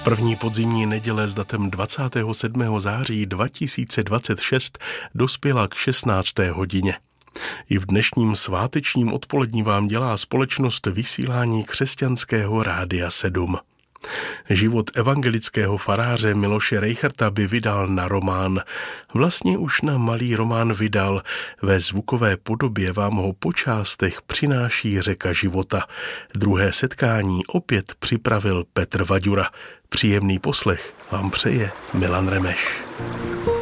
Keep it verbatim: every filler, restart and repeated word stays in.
První podzimní neděle s datem dvacátého sedmého září dva tisíce dvacet šest dospěla k šestnácté hodině. I v dnešním svátečním odpolední vám dělá společnost vysílání křesťanského Rádia sedm. Život evangelického faráře Miloše Rejcharta by vydal na román. Vlastně už na malý román vydal. Ve zvukové podobě vám ho po částech přináší Řeka života. Druhé setkání opět připravil Petr Vaďura. Příjemný poslech vám přeje Milan Remeš.